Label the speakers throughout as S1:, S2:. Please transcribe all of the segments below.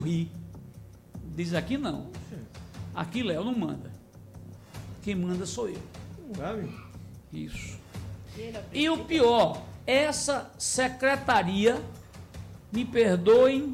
S1: ri. Diz aqui não. Aqui Léo não manda. Quem manda sou eu. Isso. E o pior, essa secretaria, me perdoem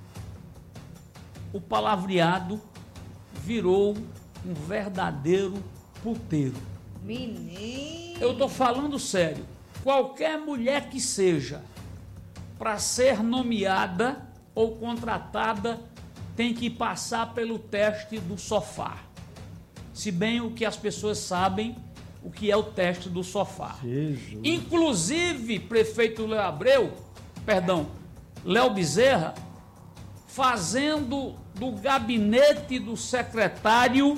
S1: o palavreado, virou um verdadeiro puteiro.
S2: Menino!
S1: Eu estou falando sério. Qualquer mulher que seja, para ser nomeada ou contratada, tem que passar pelo teste do sofá. Se bem o que as pessoas sabem, o que é o teste do sofá.
S3: Jesus.
S1: Inclusive, prefeito Léo Bezerra, fazendo do gabinete do secretário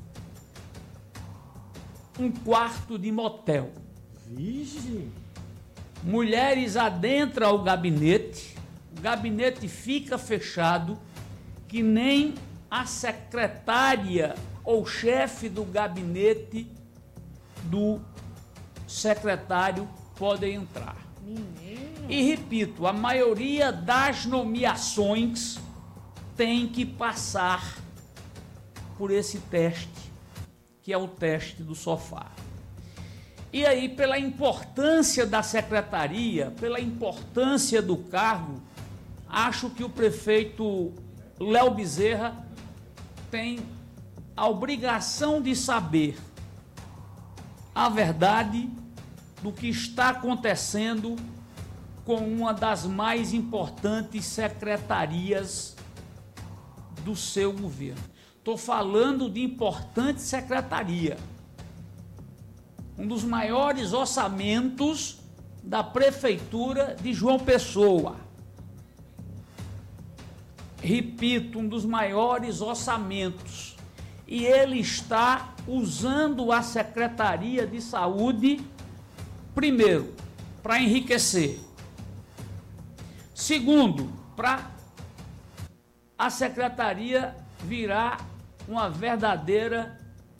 S1: um quarto de motel.
S3: Vixe.
S1: Mulheres adentram o gabinete fica fechado, que nem a secretária ou chefe do gabinete do secretário podem entrar.
S2: Menino.
S1: E repito, a maioria das nomeações tem que passar por esse teste, que é o teste do sofá. E aí, pela importância da secretaria, pela importância do cargo, acho que o prefeito Léo Bezerra tem a obrigação de saber a verdade do que está acontecendo com uma das mais importantes secretarias do seu governo. Estou falando de importante secretaria. Um dos maiores orçamentos da prefeitura de João Pessoa. Repito, um dos maiores orçamentos. E ele está usando a Secretaria de Saúde, primeiro, para enriquecer. Segundo, para a secretaria virar uma verdadeira...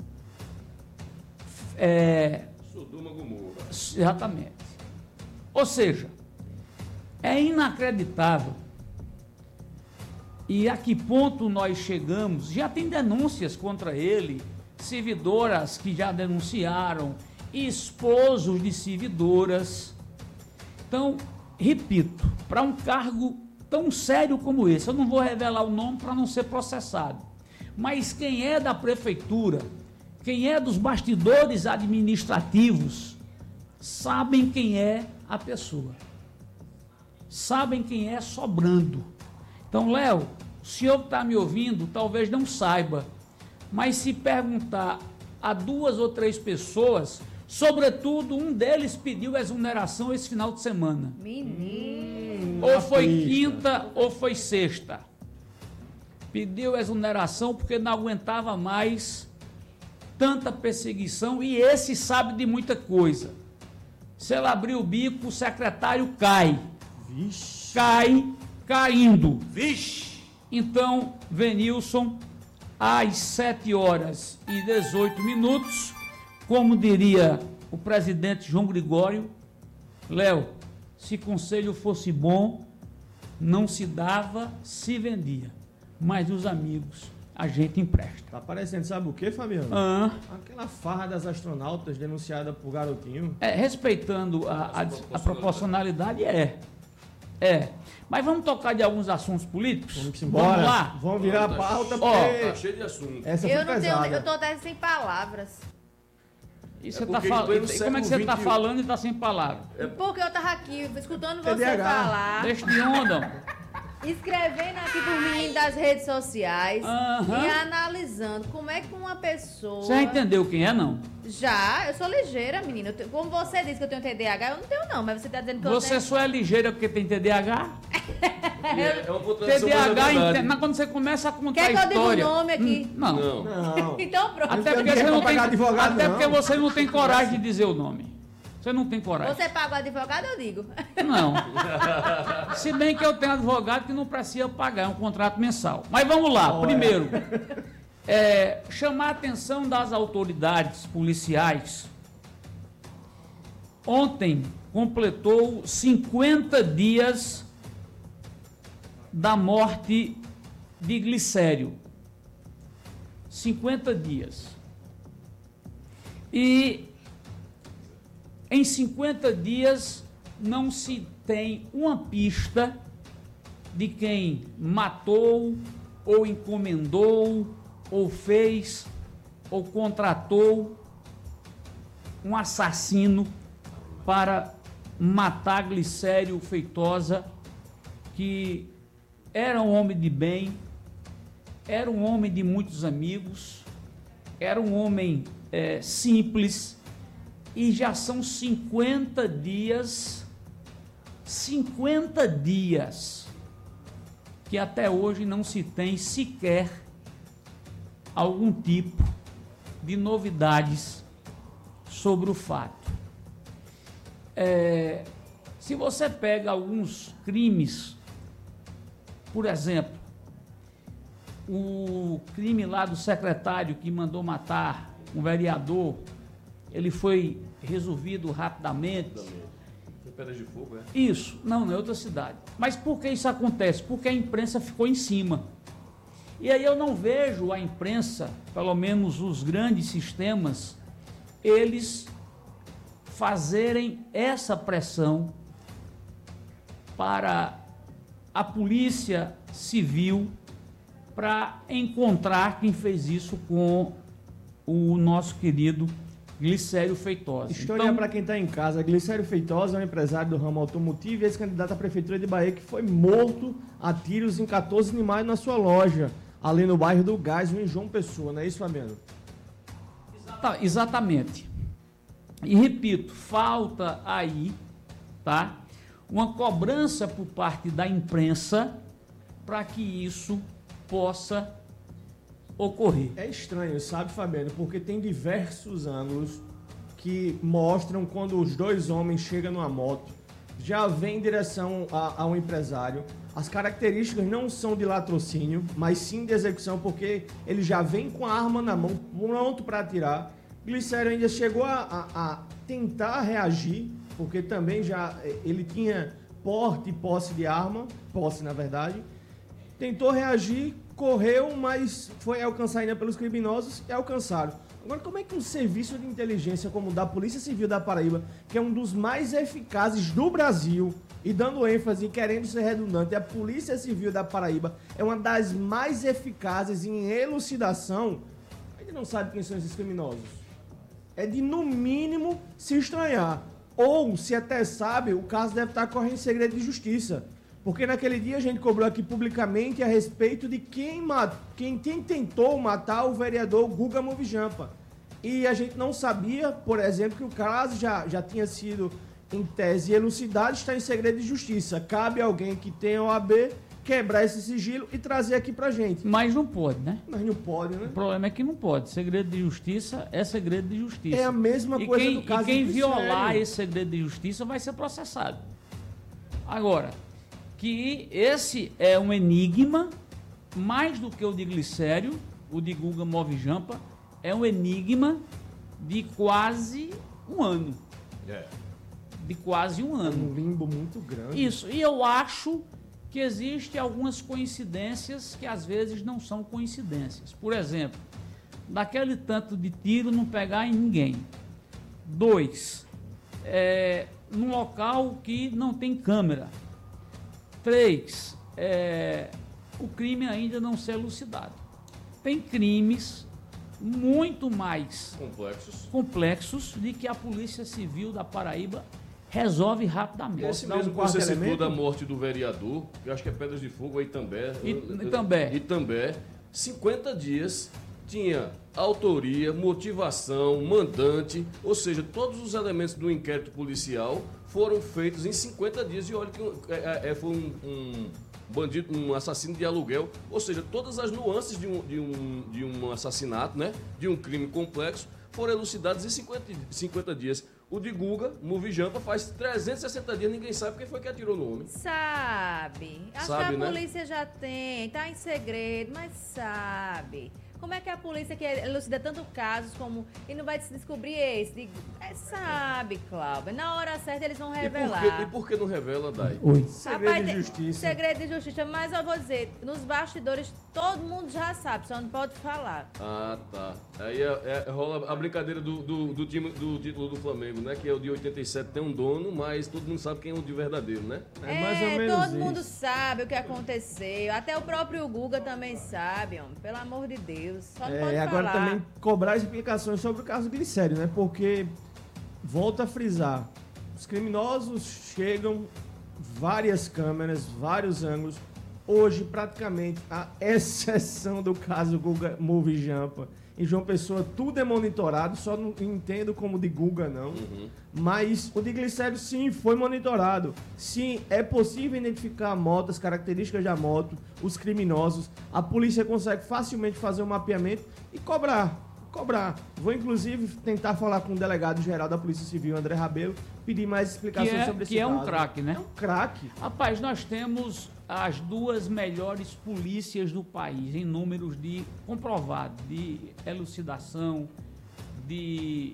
S4: Sodoma Gomorra.
S1: Exatamente. Ou seja, é inacreditável. E a que ponto nós chegamos? Já tem denúncias contra ele, servidoras que já denunciaram, esposos de servidoras. Então, repito, para um cargo tão sério como esse, eu não vou revelar o nome para não ser processado, mas quem é da prefeitura, quem é dos bastidores administrativos, sabem quem é a pessoa, sabem quem é sobrando. Então, Léo, o senhor que está me ouvindo talvez não saiba, mas se perguntar a 2 ou 3 pessoas, sobretudo um deles pediu exoneração esse final de semana.
S2: Menino.
S1: Ou foi quinta ou foi sexta. Pediu exoneração porque não aguentava mais tanta perseguição, e esse sabe de muita coisa. Se ele abrir o bico, o secretário cai.
S3: Vixe.
S1: Caindo.
S4: Vixe!
S1: Então, Venilson, às 7h18, como diria o presidente João Gregório, Léo, se conselho fosse bom, não se dava, se vendia. Mas os amigos a gente empresta.
S3: Tá parecendo, sabe o que, Fabiano? Aquela farra das astronautas denunciada por Garotinho.
S1: Respeitando a proporcionalidade, Mas vamos tocar de alguns assuntos políticos?
S3: Vamos embora.
S1: Vamos lá?
S3: Vamos virar a pauta,
S4: Tá cheio de assunto.
S3: essa foi
S2: Eu não
S3: pesada.
S2: tenho, eu tô até sem palavras.
S1: E você
S4: porque
S1: tá
S4: em pleno
S1: como é que você está
S4: século
S1: falando e está sem palavras?
S2: Porque eu tava aqui escutando você
S3: TDAH.
S2: falar,
S1: Deixa de onda.
S2: escrevendo aqui por mim das redes sociais
S1: Aham.
S2: e analisando como é que uma pessoa...
S1: Você já entendeu quem é, não?
S2: Já, eu sou ligeira, menina. Como você disse que eu tenho TDAH, eu não tenho não, mas você tá dizendo que eu
S1: Você
S2: tenho...
S1: só é ligeira porque tem TDAH?
S4: É uma contradição, mas é
S1: TDAH,
S4: verdade.
S1: mas quando você começa a contar
S2: Quer que
S1: a
S2: eu diga
S1: história...
S2: o nome aqui?
S1: Não.
S3: Não.
S2: Então pronto.
S1: Até
S3: Eu
S1: porque
S3: não
S1: você
S3: quero
S1: não tem,
S3: pagar advogado,
S1: até
S3: não.
S1: porque você não tem coragem de dizer o nome. Você não tem coragem.
S2: Você paga o advogado, eu digo.
S1: Não. Se bem que eu tenho advogado que não precisa pagar, é um contrato mensal. Mas vamos lá.
S3: Olha.
S1: Primeiro, chamar a atenção das autoridades policiais. Ontem completou 50 dias da morte de Glicério. 50 dias. E em 50 dias não se tem uma pista de quem matou, ou encomendou, ou fez, ou contratou um assassino para matar Glicério Feitosa, que era um homem de bem, era um homem de muitos amigos, era um homem simples, e já são 50 dias que até hoje não se tem sequer algum tipo de novidades sobre o fato. Se você pega alguns crimes, por exemplo, o crime lá do secretário que mandou matar um vereador, ele foi resolvido rapidamente.
S4: Foi Pedras de Fogo, é?
S1: Isso, não é outra cidade. Mas por que isso acontece? Porque a imprensa ficou em cima. E aí eu não vejo a imprensa, pelo menos os grandes sistemas, eles fazerem essa pressão para a Polícia Civil para encontrar quem fez isso com o nosso querido Glicério Feitosa.
S3: História
S1: então,
S3: para quem está em casa. Glicério Feitosa é um empresário do ramo automotivo e ex-candidato à Prefeitura de Bahia que foi morto a tiros em 14 de maio na sua loja, ali no bairro do Gás, em João Pessoa, não é isso, Fabiano?
S1: Exatamente. E repito, falta aí, tá, uma cobrança por parte da imprensa para que isso possa ocorrer.
S3: É estranho, sabe, Fabiano? Porque tem diversos ângulos que mostram quando os dois homens chegam numa moto, já vem em direção a um empresário. As características não são de latrocínio, mas sim de execução, porque ele já vem com a arma na mão, pronto para atirar. Glicério ainda chegou a tentar reagir, porque também já ele tinha porte e posse de arma, posse na verdade, tentou reagir, correu, mas foi alcançado ainda pelos criminosos e alcançaram. Agora, como é que um serviço de inteligência como o da Polícia Civil da Paraíba, que é um dos mais eficazes do Brasil, e dando ênfase e querendo ser redundante, a Polícia Civil da Paraíba é uma das mais eficazes em elucidação, a gente não sabe quem são esses criminosos. É de, no mínimo, se estranhar. Ou, se até sabe, o caso deve estar correndo segredo de justiça. Porque naquele dia a gente cobrou aqui publicamente a respeito de quem tentou matar o vereador Guga Movijampa. E a gente não sabia, por exemplo, que o caso já tinha sido, em tese, elucidado, está em segredo de justiça. Cabe a alguém que tenha OAB quebrar esse sigilo e trazer aqui pra gente.
S1: Mas não pode, né?
S3: Mas não pode, né?
S1: O problema é que não pode. Segredo de justiça é segredo de justiça.
S3: É a mesma coisa do caso
S1: E quem
S3: do
S1: violar
S3: Glicério.
S1: esse segredo de justiça vai ser processado. Agora, que esse é um enigma, mais do que o de Glicério, o de Guga Movijampa, é um enigma de quase um ano. De quase um ano.
S3: Um limbo muito grande.
S1: Isso, e eu acho que existem algumas coincidências que às vezes não são coincidências. Por exemplo, daquele tanto de tiro não pegar em ninguém. 2, num local que não tem câmera. 3, o crime ainda não ser elucidado. Tem crimes muito mais complexos de que a Polícia Civil da Paraíba resolve rapidamente.
S4: Esse mesmo que você citou da morte do vereador, eu acho que é Pedras de Fogo, aí Itambé. Itambé, 50 dias tinha autoria, motivação, mandante, ou seja, todos os elementos do inquérito policial foram feitos em 50 dias e olha que foi um bandido, um assassino de aluguel, ou seja, todas as nuances de um assassinato, né, de um crime complexo, foram elucidadas em 50 dias. O de Guga, Movijampa, faz 360 dias, ninguém sabe quem foi que atirou no homem.
S2: Sabe. Acho que a polícia já tem, tá em segredo, mas sabe. Como é que a polícia que elucida tanto casos como e não vai se descobrir esse? Sabe, Cláudio. Na hora certa eles vão revelar.
S4: E por que não revela, Dai?
S3: Oi. Segredo de justiça.
S2: Segredo de justiça. Mas eu vou dizer, nos bastidores todo mundo já sabe, só não pode falar.
S4: Ah, tá. Aí rola a brincadeira do time do título do Flamengo, né? Que é o de 87, tem um dono, mas todo mundo sabe quem é o de verdadeiro, né?
S3: Mais ou menos
S2: todo
S3: isso.
S2: mundo sabe o que aconteceu. Até o próprio Guga também sabe, homem. Pelo amor de Deus. Só não pode
S3: agora
S2: falar.
S3: também cobrar explicações sobre o caso Glicério, né? Porque, volto a frisar, os criminosos chegam, várias câmeras, vários ângulos. Hoje, praticamente, a exceção do caso Guga Move Jampa, em João Pessoa, tudo é monitorado, só não entendo como de Guga, não.
S4: Uhum.
S3: Mas o de Glicério, sim, foi monitorado. Sim, é possível identificar a moto, as características da moto, os criminosos. A polícia consegue facilmente fazer um mapeamento e cobrar. Vou, inclusive, tentar falar com o delegado-geral da Polícia Civil, André Rabelo, pedir mais explicações sobre esse caso.
S1: Que é um craque, né?
S3: É um craque.
S1: Rapaz, nós temos as duas melhores polícias do país em números de comprovado, de elucidação, de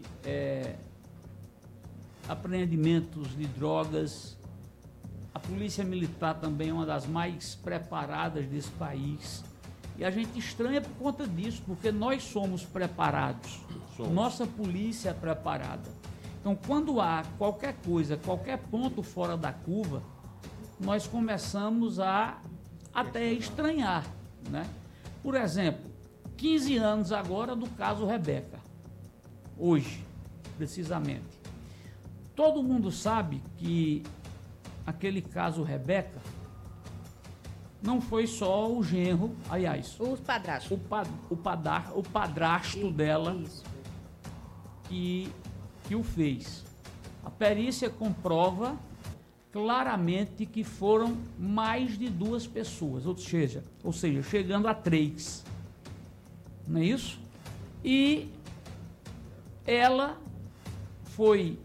S1: apreendimentos de drogas. A Polícia Militar também é uma das mais preparadas desse país. E a gente estranha por conta disso, porque nós somos preparados. Nossa polícia é preparada. Então, quando há qualquer coisa, qualquer ponto fora da curva, nós começamos a até estranhar, né? Por exemplo, 15 anos agora do caso Rebeca. Hoje, precisamente. Todo mundo sabe que aquele caso Rebeca não foi só o genro, aliás,
S2: Os padrastos.
S1: o padrasto dela
S2: Isso.
S1: que o fez. A perícia comprova claramente que foram mais de 2 pessoas, ou seja, chegando a 3. Não é isso? E ela foi...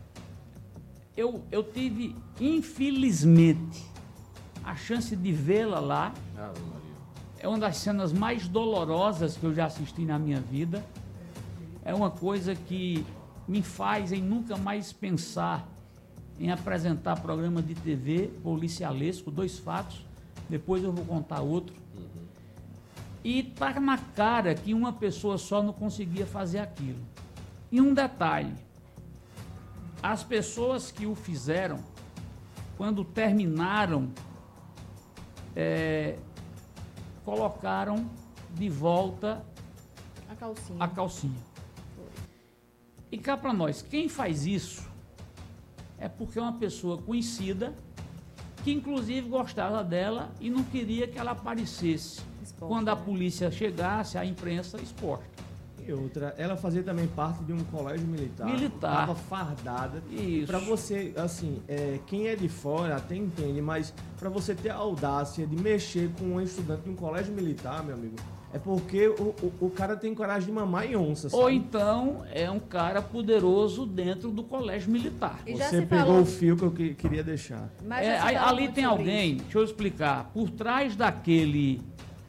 S1: Eu tive, infelizmente, a chance de vê-la lá. É uma das cenas mais dolorosas que eu já assisti na minha vida. É uma coisa que me faz em nunca mais pensar em apresentar programa de TV policialesco, 2 fatos, depois eu vou contar outro. E tá na cara que uma pessoa só não conseguia fazer aquilo. E um detalhe, as pessoas que o fizeram, quando terminaram, colocaram de volta a calcinha. E cá para nós, quem faz isso é porque é uma pessoa conhecida, que inclusive gostava dela e não queria que ela aparecesse quando a polícia chegasse, a imprensa exposta.
S3: E outra, ela fazia também parte de um colégio militar. Estava fardada.
S1: Isso.
S3: Para você, assim, quem é de fora até entende, mas para você ter a audácia de mexer com um estudante de um colégio militar, meu amigo, é porque o cara tem coragem de mamar em onça, sabe?
S1: Ou então é um cara poderoso dentro do colégio militar.
S2: E
S3: você pegou o fio que eu queria deixar.
S1: Ali tem alguém, deixa eu explicar, por trás daquele...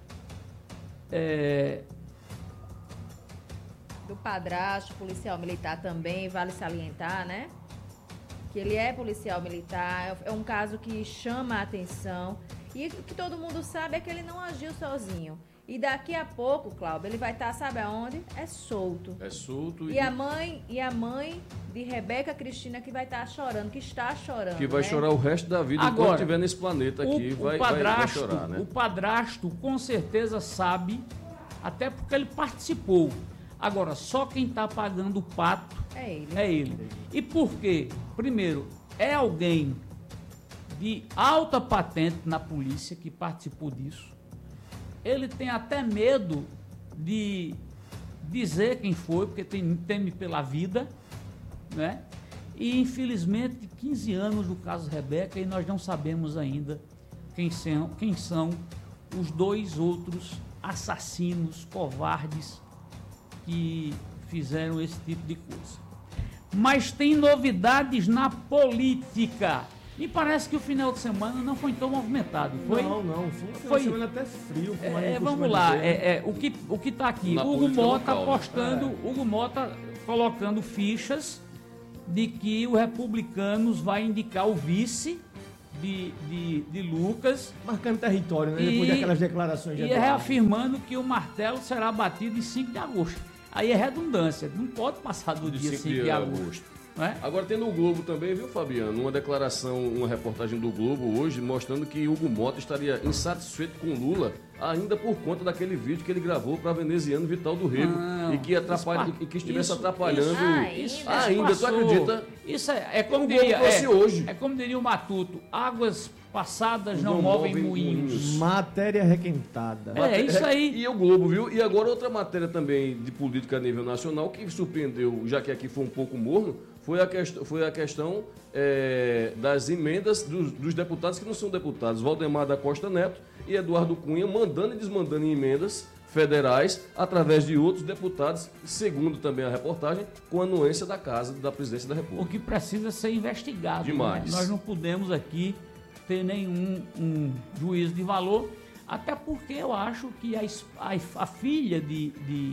S2: do padrasto, policial militar também, vale salientar, né? Que ele é policial militar, é um caso que chama a atenção. E o que todo mundo sabe é que ele não agiu sozinho. E daqui a pouco, Cláudio, ele vai estar, sabe aonde? É solto.
S4: É solto.
S2: E a mãe de Rebeca Cristina que vai estar chorando, que está chorando.
S4: Que vai chorar o resto da vida
S1: agora,
S4: enquanto estiver nesse planeta aqui. Vai chorar, né?
S1: O padrasto com certeza sabe, até porque ele participou. Agora, só quem está pagando o pato é ele. E por quê? Primeiro, é alguém de alta patente na polícia que participou disso. Ele tem até medo de dizer quem foi, porque teme pela vida, né? E, infelizmente, 15 anos do caso Rebeca e nós não sabemos ainda quem são os 2 outros assassinos covardes que fizeram esse tipo de coisa. Mas tem novidades na política. Me parece que o final de semana não foi tão movimentado, foi?
S3: Não, foi um final de semana até frio.
S1: Vamos lá, o que está aqui, Hugo Mota postando, Hugo Mota colocando fichas de que o Republicanos vai indicar o vice de Lucas.
S3: Marcando território, né? Depois daquelas declarações de Eduardo.
S1: Reafirmando que o martelo será batido em 5 de agosto. Aí é redundância, não pode passar do dia 5 de agosto. É?
S4: Agora tem no Globo também, viu, Fabiano? Uma declaração, uma reportagem do Globo hoje mostrando que Hugo Mota estaria insatisfeito com Lula ainda por conta daquele vídeo que ele gravou para veneziano Vital do Rego e que estivesse atrapalhando. Ainda, tu acredita?
S1: Isso é como diria, hoje. É como diria o Matuto, águas passadas não movem moinhos.
S3: Matéria requentada.
S1: É isso aí.
S4: E o Globo, viu? E agora outra matéria também de política a nível nacional que surpreendeu, já que aqui foi um pouco morno, foi a questão das emendas dos deputados que não são deputados, Valdemar da Costa Neto e Eduardo Cunha, mandando e desmandando em emendas federais através de outros deputados, segundo também a reportagem, com a anuência da Casa da Presidência da República.
S1: O que precisa ser investigado.
S4: Demais.
S1: Né? Nós não podemos aqui ter nenhum juízo de valor, até porque eu acho que a filha de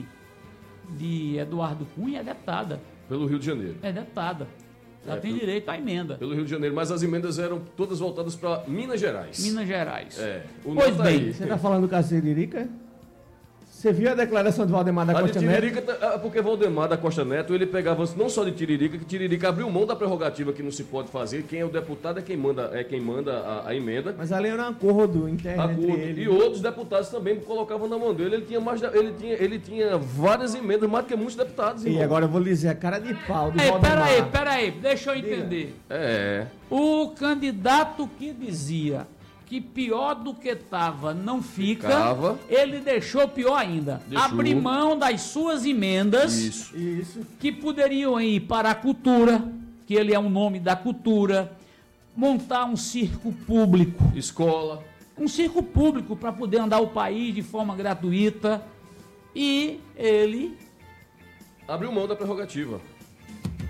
S1: Eduardo Cunha é deputada.
S4: Pelo Rio de Janeiro.
S1: É deputada. Ela tem direito à emenda.
S4: Pelo Rio de Janeiro, mas as emendas eram todas voltadas para Minas Gerais.
S1: Minas Gerais.
S3: Pois bem. Você está falando do caso Tiririca? Você viu a declaração de Valdemar da Costa Neto?
S4: Porque Valdemar da Costa Neto, ele pegava não só de Tiririca, que Tiririca abriu mão da prerrogativa que não se pode fazer. Quem é o deputado é quem manda a emenda.
S3: Mas ali era um acordo interno entre ele.
S4: E outros deputados também colocavam na mão dele. Ele tinha várias emendas, mais do que muitos deputados.
S3: E agora eu vou lhe dizer, a cara de pau do Valdemar.
S1: Peraí, deixa eu entender. O candidato que dizia que pior do que estava não ficava, ele deixou pior ainda. Abrir mão das suas emendas,
S3: Isso.
S1: que poderiam ir para a cultura, que ele é um nome da cultura, montar um circo público.
S4: Escola.
S1: Um circo público para poder andar o país de forma gratuita. E ele
S4: abriu mão da prerrogativa.